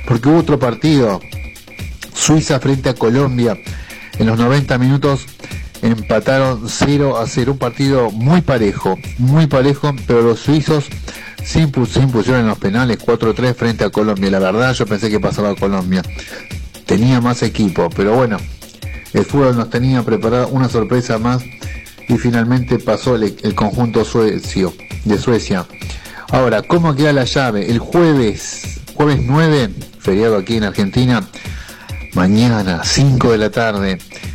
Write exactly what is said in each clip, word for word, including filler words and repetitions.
porque hubo otro partido, Suiza frente a Colombia. En los noventa minutos empataron cero a cero, un partido muy parejo, muy parejo, pero los suizos se, impus- se impusieron en los penales cuatro a tres frente a Colombia. La verdad, yo pensé que pasaba a Colombia, tenía más equipo, pero bueno, el fútbol nos tenía preparada una sorpresa más y finalmente pasó el, el conjunto suecio, de Suecia. Ahora, ¿cómo queda la llave? El jueves, jueves nueve, feriado aquí en Argentina, mañana, cinco de la tarde,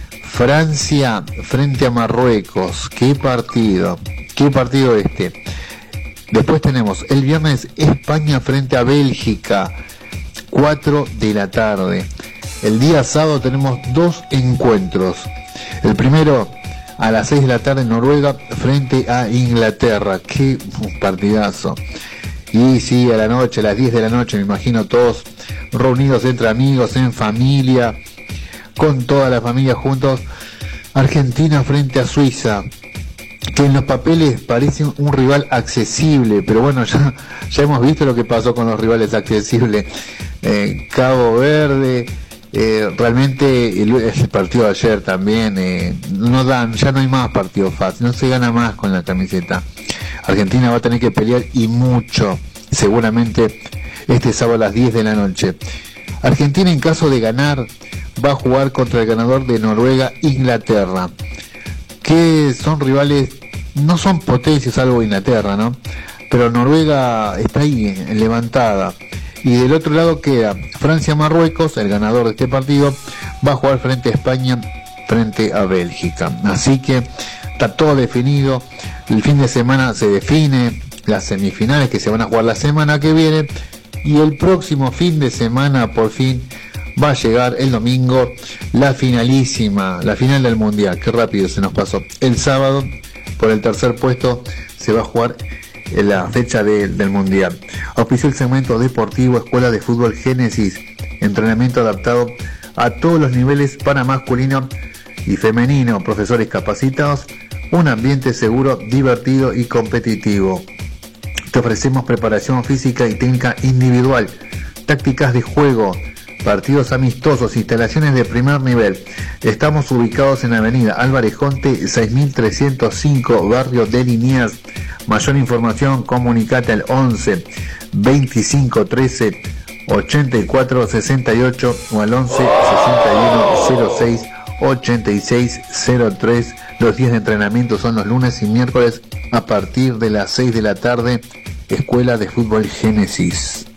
Francia frente a Marruecos. ¡Qué partido! ¡Qué partido este! Después tenemos el viernes España frente a Bélgica, cuatro de la tarde. El día sábado tenemos dos encuentros. El primero a las seis de la tarde, Noruega frente a Inglaterra. ¡Qué partidazo! Y sí, a la noche, a las diez de la noche, me imagino todos reunidos entre amigos, en familia, con toda la familia juntos. Argentina frente a Suiza, que en los papeles parece un rival accesible, pero bueno, ya, ya hemos visto lo que pasó con los rivales accesibles. Eh, Cabo Verde, eh, realmente el, el partido de ayer también, eh, no dan, ya no hay más partido fácil, no se gana más con la camiseta. Argentina va a tener que pelear y mucho, seguramente este sábado a las diez de la noche. Argentina, en caso de ganar, va a jugar contra el ganador de Noruega-Inglaterra, que son rivales, no son potencias, salvo Inglaterra, ¿no? Pero Noruega está ahí, levantada. Y del otro lado queda Francia-Marruecos, el ganador de este partido, va a jugar frente a España, frente a Bélgica. Así que está todo definido. El fin de semana se define las semifinales que se van a jugar la semana que viene, y el próximo fin de semana por fin va a llegar el domingo la finalísima, la final del mundial. Qué rápido se nos pasó. El sábado, por el tercer puesto, se va a jugar en la fecha de, del mundial. Auspició el segmento deportivo Escuela de Fútbol Génesis, entrenamiento adaptado a todos los niveles para masculino y femenino, profesores capacitados, un ambiente seguro, divertido y competitivo. Te ofrecemos preparación física y técnica individual, tácticas de juego, partidos amistosos, instalaciones de primer nivel. Estamos ubicados en Avenida Álvarez Jonte seis mil trescientos cinco, barrio de Liniers. Mayor información, comunicate al once veinticinco trece ochenta y cuatro sesenta y ocho o al once sesenta y uno cero seis ochenta y seis cero tres. Los días de entrenamiento son los lunes y miércoles a partir de las seis de la tarde. Escuela de Fútbol Génesis.